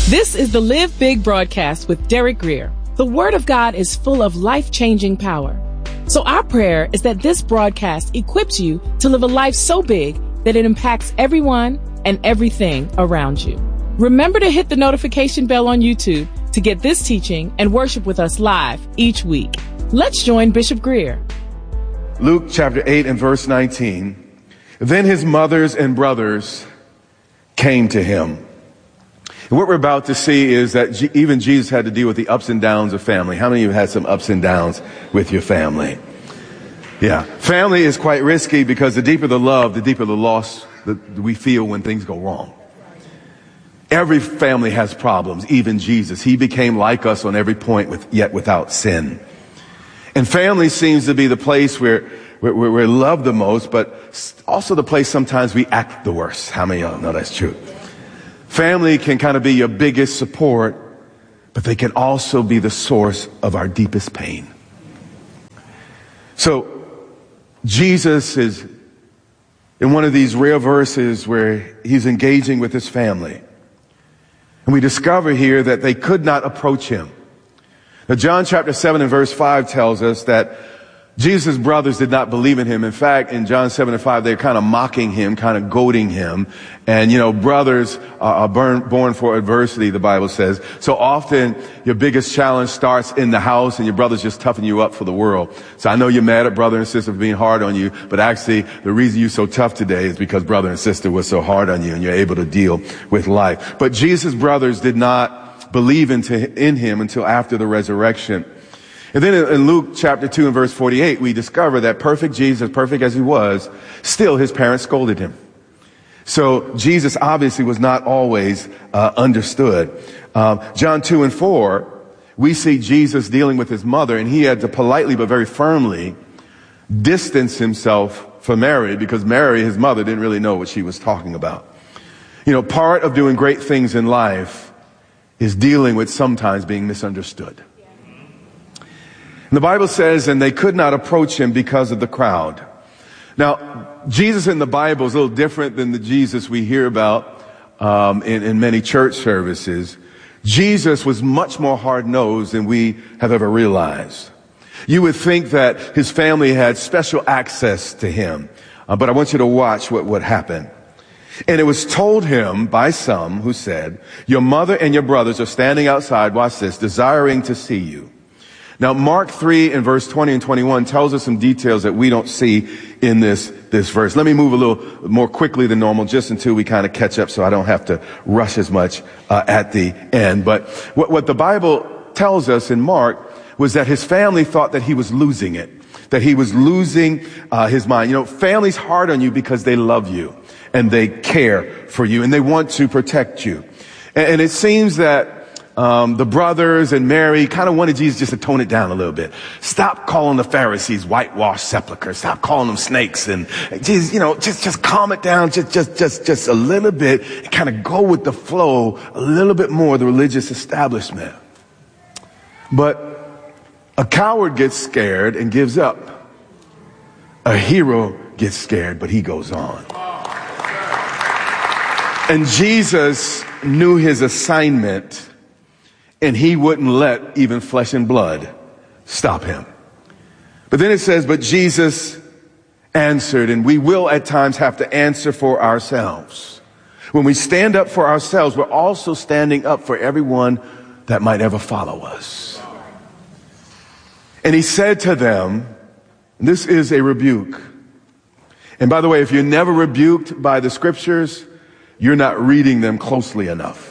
This is the Live Big broadcast with Derek Grier. The Word of God is full of life-changing power. So our prayer is that this broadcast equips you to live a life so big that it impacts everyone and everything around you. Remember to hit the notification bell on YouTube to get this teaching and worship with us live each week. Let's join Bishop Grier. Luke chapter 8 and verse 19. Then his mothers and brothers came to him. And what we're about to see is that even Jesus had to deal with the ups and downs of family. How many of you had some ups and downs with your family? Yeah. Family is quite risky because the deeper the love, the deeper the loss that we feel when things go wrong. Every family has problems, even Jesus. He became like us on every point, yet without sin. And family seems to be the place where we're loved the most, but also the place sometimes we act the worst. How many of y'all know that's true? Family can kind of be your biggest support, but they can also be the source of our deepest pain. So Jesus is in one of these rare verses where he's engaging with his family. And we discover here that they could not approach him. Now, John chapter 7 and verse 5 tells us that Jesus' brothers did not believe in him. In fact, in John 7 and 5, they're kind of mocking him, kind of goading him. And, brothers are born for adversity, the Bible says. So often your biggest challenge starts in the house and your brothers just toughen you up for the world. So I know you're mad at brother and sister for being hard on you, but actually the reason you're so tough today is because brother and sister were so hard on you and you're able to deal with life. But Jesus' brothers did not believe in him until after the resurrection. And then in Luke chapter 2 and verse 48, we discover that perfect Jesus, perfect as he was, still his parents scolded him. So Jesus obviously was not always understood. John 2 and 4, we see Jesus dealing with his mother, and he had to politely but very firmly distance himself from Mary because Mary, his mother, didn't really know what she was talking about. Part of doing great things in life is dealing with sometimes being misunderstood. And the Bible says, and they could not approach him because of the crowd. Now, Jesus in the Bible is a little different than the Jesus we hear about in many church services. Jesus was much more hard-nosed than we have ever realized. You would think that his family had special access to him, but I want you to watch what happened. And it was told him by some who said, "Your mother and your brothers are standing outside," watch this, "desiring to see you." Now, Mark 3 and verse 20 and 21 tells us some details that we don't see in this verse. Let me move a little more quickly than normal just until we kind of catch up so I don't have to rush as much at the end. But what the Bible tells us in Mark was that his family thought that he was losing it, that he was losing his mind. Family's hard on you because they love you and they care for you and they want to protect you. And it seems that the brothers and Mary kind of wanted Jesus just to tone it down a little bit. Stop calling the Pharisees whitewashed sepulchres. Stop calling them snakes, and Jesus, just calm it down just a little bit and kind of go with the flow a little bit more, the religious establishment. But a coward gets scared and gives up. A hero gets scared, but he goes on. And Jesus knew his assignment, and he wouldn't let even flesh and blood stop him. But then it says, but Jesus answered, and we will at times have to answer for ourselves. When we stand up for ourselves, we're also standing up for everyone that might ever follow us. And he said to them, this is a rebuke. And by the way, if you're never rebuked by the scriptures, you're not reading them closely enough.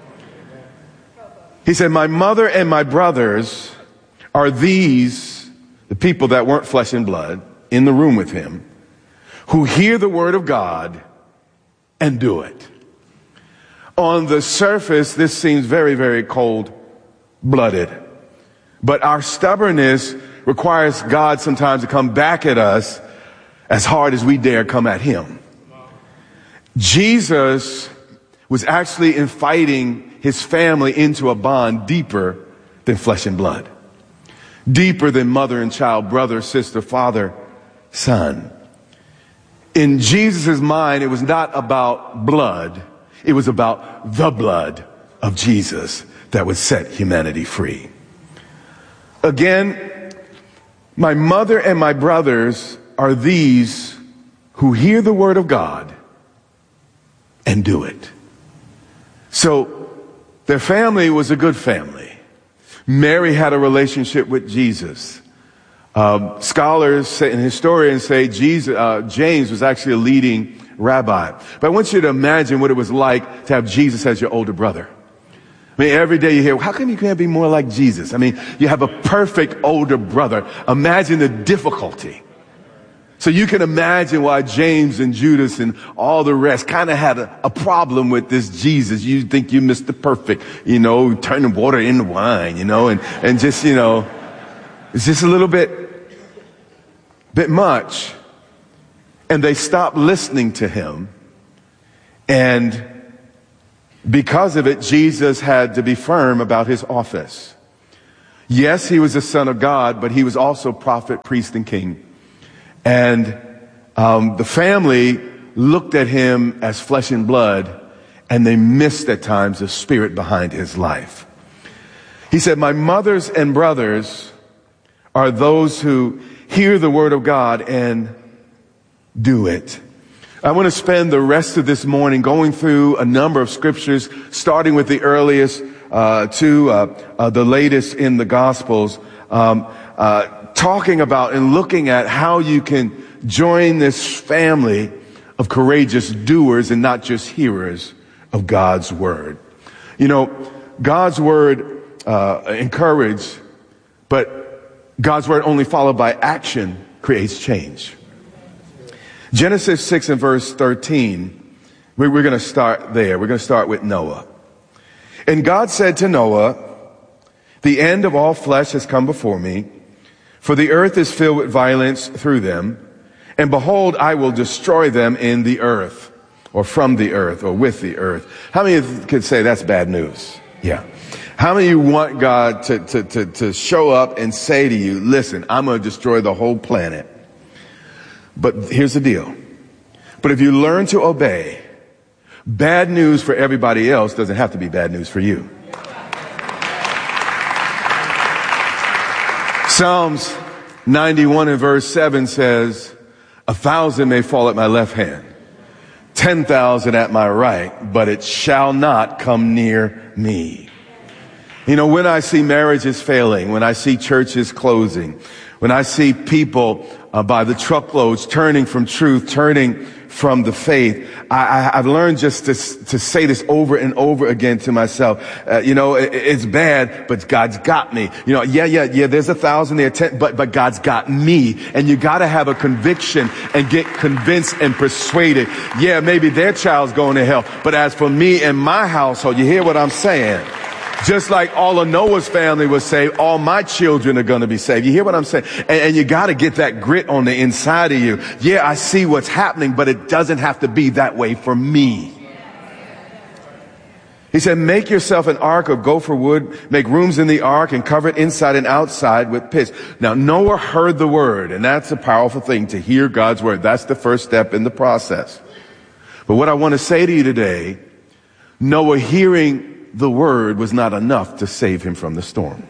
He said, my mother and my brothers are these, the people that weren't flesh and blood in the room with him, who hear the word of God and do it. On the surface, this seems very, very cold-blooded. But our stubbornness requires God sometimes to come back at us as hard as we dare come at him. Jesus was actually inviting his family into a bond deeper than flesh and blood, deeper than mother and child, brother, sister, father, son. In Jesus' mind, it was not about blood. It was about the blood of Jesus that would set humanity free. Again, my mother and my brothers are these who hear the word of God and do it. So their family was a good family. Mary had a relationship with Jesus. Scholars and historians say James was actually a leading rabbi. But I want you to imagine what it was like to have Jesus as your older brother. I mean, every day you hear, how come you can't be more like Jesus? I mean, you have a perfect older brother. Imagine the difficulty. So you can imagine why James and Judas and all the rest kind of had a problem with this Jesus. You think you Mr. Perfect, turning water into wine, and just, it's just a little bit much. And they stopped listening to him. And because of it, Jesus had to be firm about his office. Yes, he was the Son of God, but he was also prophet, priest, and king. And the family looked at him as flesh and blood, and they missed at times the spirit behind his life. He said, my mothers and brothers are those who hear the word of God and do it. I want to spend the rest of this morning going through a number of scriptures, starting with the earliest to the latest in the Gospels, talking about and looking at how you can join this family of courageous doers and not just hearers of God's word. God's word encourages, but God's word only followed by action creates change. Genesis 6 and verse 13, we're going to start there. We're going to start with Noah. And God said to Noah, the end of all flesh has come before me, for the earth is filled with violence through them. And behold, I will destroy them in the earth, or from the earth, or with the earth. How many of you could say that's bad news? Yeah. How many of you want God to show up and say to you, listen, I'm going to destroy the whole planet? But here's the deal. But if you learn to obey, bad news for everybody else doesn't have to be bad news for you. Psalms 91 and verse 7 says, 1,000 may fall at my left hand, 10,000 at my right, but it shall not come near me. When I see marriages failing, when I see churches closing, when I see people by the truckloads turning from truth, turning from the faith, I've learned just to say this over and over again to myself. It's bad, but God's got me. There's 1,000 there, 10, but God's got me. And you got to have a conviction and get convinced and persuaded. Yeah, maybe their child's going to hell, but as for me and my household, you hear what I'm saying? Just like all of Noah's family was saved, all my children are going to be saved. You hear what I'm saying? And you got to get that grit on the inside of you. Yeah, I see what's happening, but it doesn't have to be that way for me. He said, make yourself an ark of gopher wood, make rooms in the ark and cover it inside and outside with pitch. Now, Noah heard the word, and that's a powerful thing, to hear God's word. That's the first step in the process. But what I want to say to you today, Noah hearing the word was not enough to save him from the storm.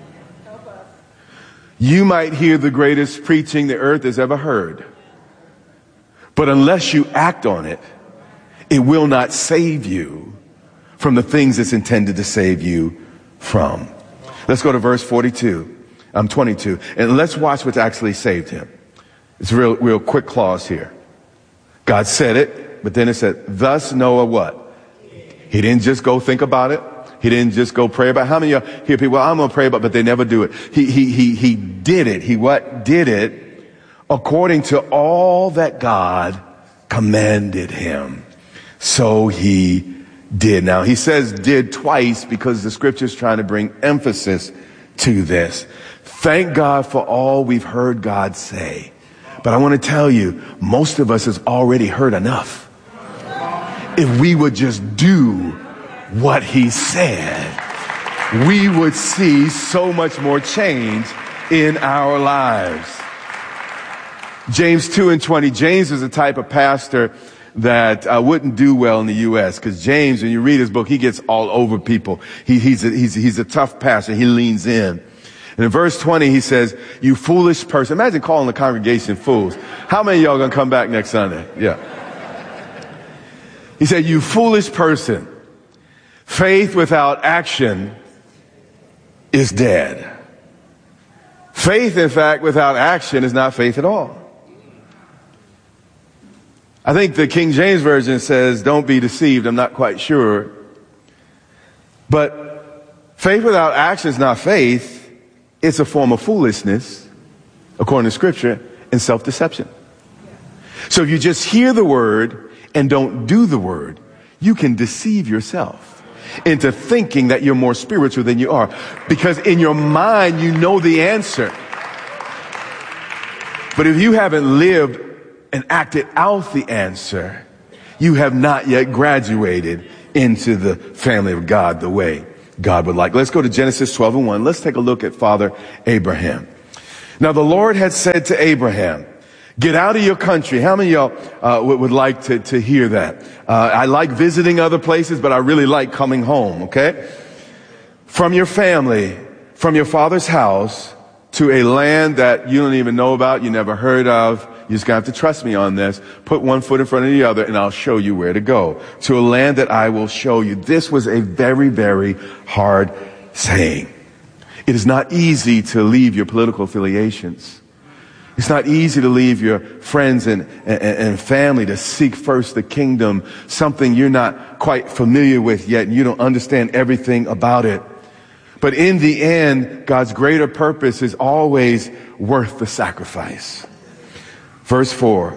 You might hear the greatest preaching the earth has ever heard, but unless you act on it, it will not save you from the things it's intended to save you from. Let's go to verse 22, 22, and let's watch what actually saved him. It's a real quick clause here. God said it, but then it said, thus Noah what? He didn't just go think about it. He didn't just go pray about it. How many of you hear people, well, I'm going to pray about it, but they never do it. He did it. He what? Did it according to all that God commanded him. So he did. Now he says did twice because the scripture is trying to bring emphasis to this. Thank God for all we've heard God say. But I want to tell you, most of us has already heard enough. If we would just do what he said, we would see so much more change in our lives. James 2 and 20. James is a type of pastor that wouldn't do well in the U.S. Because James, when you read his book, he gets all over people. He's a tough pastor. He leans in. And in verse 20, he says, you foolish person. Imagine calling the congregation fools. How many of y'all going to come back next Sunday? Yeah. He said, you foolish person. Faith without action is dead. Faith, in fact, without action is not faith at all. I think the King James Version says, don't be deceived. I'm not quite sure. But faith without action is not faith. It's a form of foolishness, according to Scripture, and self-deception. So if you just hear the word and don't do the word, you can deceive yourself into thinking that you're more spiritual than you are. Because in your mind, you know the answer. But if you haven't lived and acted out the answer, you have not yet graduated into the family of God the way God would like. Let's go to Genesis 12:1. Let's take a look at Father Abraham. Now the Lord had said to Abraham, get out of your country. How many of y'all would like to hear that? I like visiting other places, but I really like coming home, okay? From your family, from your father's house, to a land that you don't even know about, you never heard of. You just have to trust me on this. Put one foot in front of the other and I'll show you where to go. To a land that I will show you. This was a very, very hard saying. It is not easy to leave your political affiliations. It's not easy to leave your friends and family to seek first the kingdom, something you're not quite familiar with yet and you don't understand everything about it. But in the end, God's greater purpose is always worth the sacrifice. Verse 4.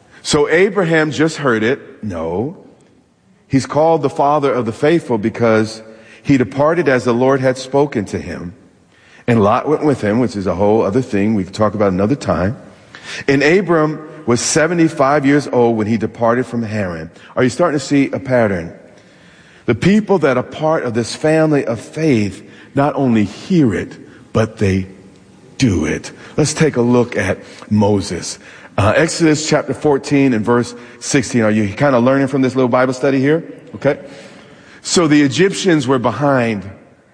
So Abraham just heard it. No. He's called the father of the faithful because he departed as the Lord had spoken to him. And Lot went with him, which is a whole other thing we can talk about another time. And Abram was 75 years old when he departed from Haran. Are you starting to see a pattern? The people that are part of this family of faith not only hear it, but they do it. Let's take a look at Moses. Exodus chapter 14 and verse 16. Are you kind of learning from this little Bible study here? Okay. So the Egyptians were behind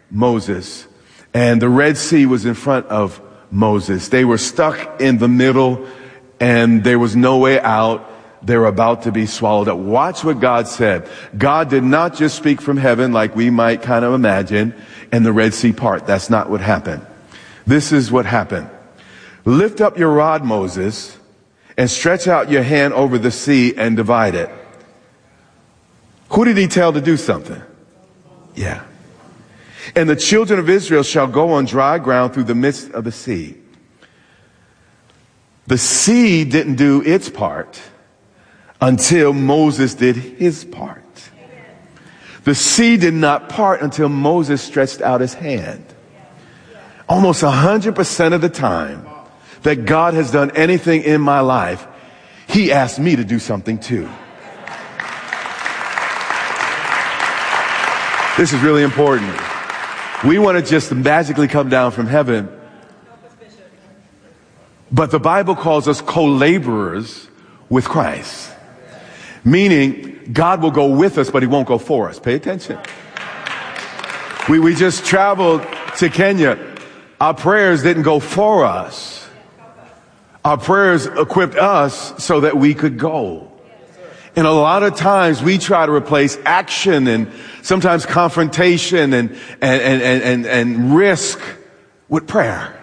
Moses and the Red Sea was in front of Moses. They were stuck in the middle and there was no way out. They were about to be swallowed up. Watch what God said. God did not just speak from heaven like we might kind of imagine and the Red Sea part. That's not what happened. This is what happened. Lift up your rod, Moses, and stretch out your hand over the sea and divide it. Who did he tell to do something? Yeah. And the children of Israel shall go on dry ground through the midst of the sea. The sea didn't do its part until Moses did his part. The sea did not part until Moses stretched out his hand. Almost 100% of the time that God has done anything in my life, he asked me to do something too. This is really important. We want to just magically come down from heaven. But the Bible calls us co-laborers with Christ. Meaning, God will go with us, but he won't go for us. Pay attention. We just traveled to Kenya. Our prayers didn't go for us. Our prayers equipped us so that we could go. And a lot of times we try to replace action and sometimes confrontation and risk with prayer.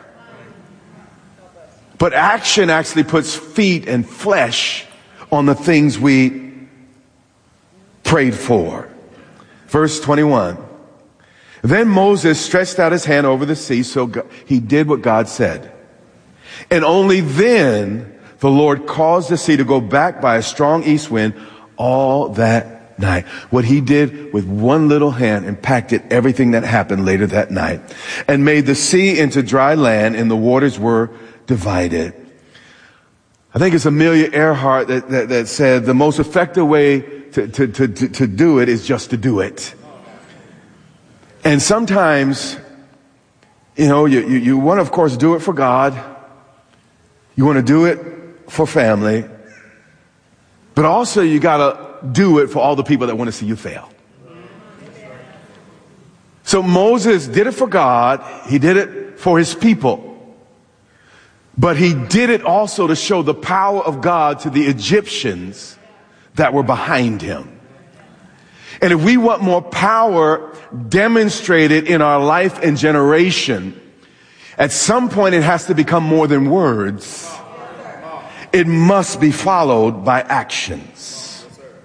But action actually puts feet and flesh on the things we prayed for. Verse 21. Then Moses stretched out his hand over the sea, so he did what God said. And only then the Lord caused the sea to go back by a strong east wind all that night. What he did with one little hand impacted everything that happened later that night and made the sea into dry land and the waters were divided. I think it's Amelia Earhart that said the most effective way to do it is just to do it. And sometimes, you want to, of course, do it for God. You want to do it for family. But also you got to do it for all the people that want to see you fail. So Moses did it for God. He did it for his people. But he did it also to show the power of God to the Egyptians that were behind him. And if we want more power demonstrated in our life and generation, at some point it has to become more than words. It must be followed by actions.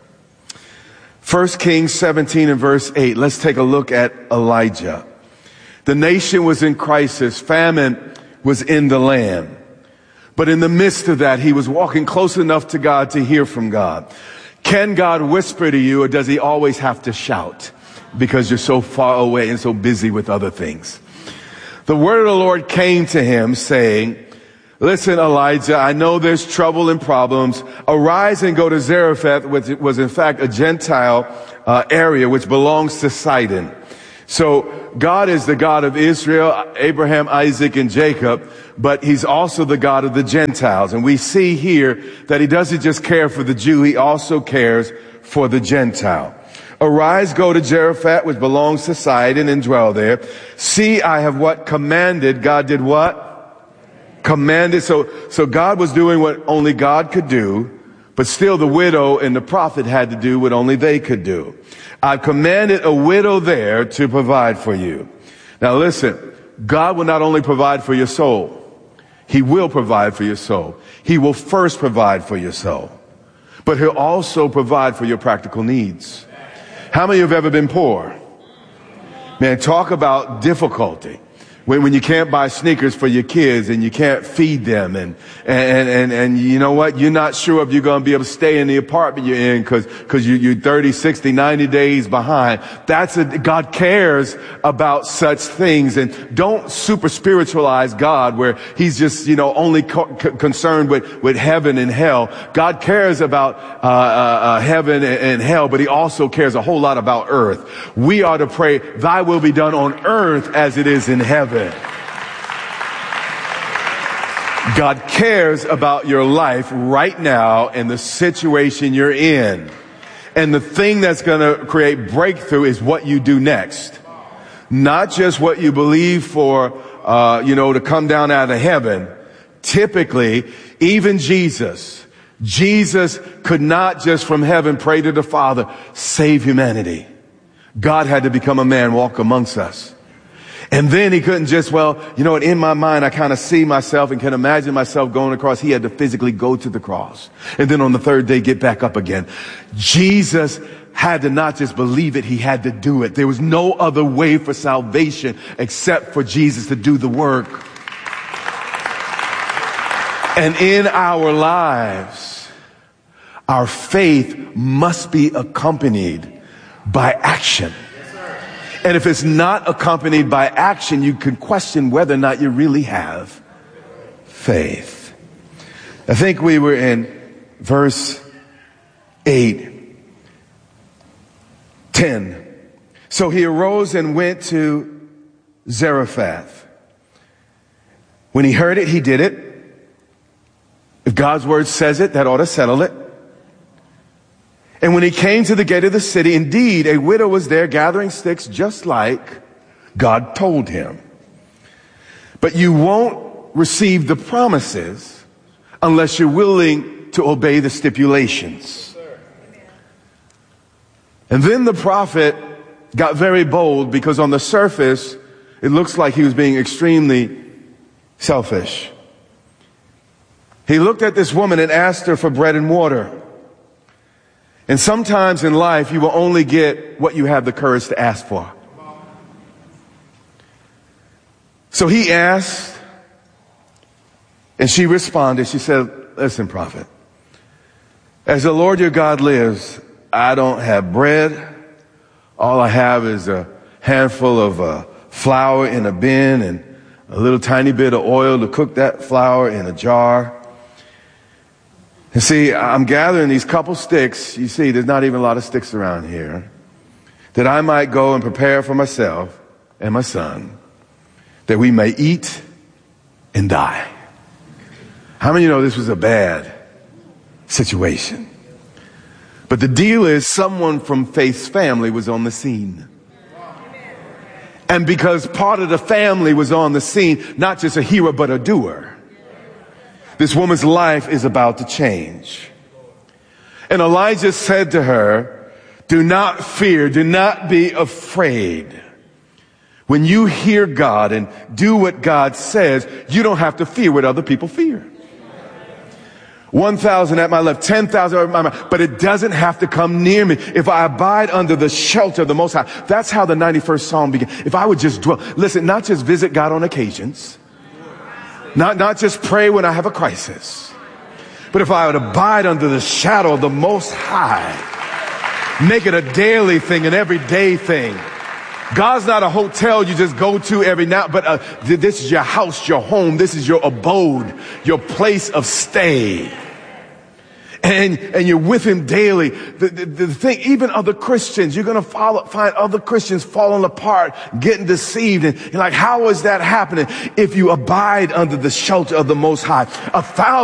1 Kings 17 and verse 8. Let's take a look at Elijah. The nation was in crisis. Famine was in the land. But in the midst of that, he was walking close enough to God to hear from God. Can God whisper to you, or does he always have to shout because you're so far away and so busy with other things? The word of the Lord came to him saying, listen, Elijah, I know there's trouble and problems. Arise and go to Zarephath, which was in fact a Gentile area which belongs to Sidon. So God is the God of Israel, Abraham, Isaac, and Jacob, but he's also the God of the Gentiles. And we see here that he doesn't just care for the Jew, he also cares for the Gentile. Arise, go to Zarephath, which belongs to Sidon, and dwell there. See, I have what? Commanded. God did what? Commanded. So God was doing what only God could do, but still the widow and the prophet had to do what only they could do. I've commanded a widow there to provide for you. Now listen, God will not only provide for your soul, he will provide for your soul. He will first provide for your soul, but he'll also provide for your practical needs. How many of you have ever been poor? Man, talk about difficulty. When you can't buy sneakers for your kids and you can't feed them and you know what? You're not sure if you're going to be able to stay in the apartment you're in because you're 30, 60, 90 days behind. God cares about such things, and don't super spiritualize God where he's just, only concerned with heaven and hell. God cares about, heaven and hell, but he also cares a whole lot about earth. We are to pray, thy will be done on earth as it is in heaven. God cares about your life right now and the situation you're in. And the thing that's going to create breakthrough is what you do next. Not just what you believe for, to come down out of heaven. Typically, even Jesus could not just from heaven pray to the Father, save humanity. God had to become a man, walk amongst us. And then he couldn't just, in my mind, I kind of see myself and can imagine myself going across. He had to physically go to the cross. And then on the third day, get back up again. Jesus had to not just believe it, he had to do it. There was no other way for salvation except for Jesus to do the work. And in our lives, our faith must be accompanied by action. And if it's not accompanied by action, you can question whether or not you really have faith. I think we were in verse 10. So he arose and went to Zarephath. When he heard it, he did it. If God's word says it, that ought to settle it. And when he came to the gate of the city, indeed, a widow was there gathering sticks just like God told him. But you won't receive the promises unless you're willing to obey the stipulations. And then the prophet got very bold because on the surface, it looks like he was being extremely selfish. He looked at this woman and asked her for bread and water. And sometimes in life, you will only get what you have the courage to ask for. So he asked, and she responded. She said, listen, prophet, as the Lord your God lives, I don't have bread. All I have is a handful of flour in a bin and a little tiny bit of oil to cook that flour in a jar. And see, I'm gathering these couple sticks. You see, there's not even a lot of sticks around here. That I might go and prepare for myself and my son, that we may eat and die. How many of you know this was a bad situation? But the deal is someone from Faith's family was on the scene. And because part of the family was on the scene, not just a hearer, but a doer, this woman's life is about to change. And Elijah said to her, do not fear, do not be afraid. When you hear God and do what God says, you don't have to fear what other people fear. 1,000 at my left, 10,000 at my right, but it doesn't have to come near me. If I abide under the shelter of the Most High, that's how the 91st Psalm begins. If I would just dwell, listen, not just visit God on occasions, not just pray when I have a crisis, but if I would abide under the shadow of the Most High, make it a daily thing, an everyday thing. God's not a hotel you just go to every now, but this is your house, your home. This is your abode, your place of stay. And you're with him daily. The thing, even other Christians, you're going to find other Christians falling apart, getting deceived. And you're like, how is that happening? If you abide under the shelter of the Most High, 1,000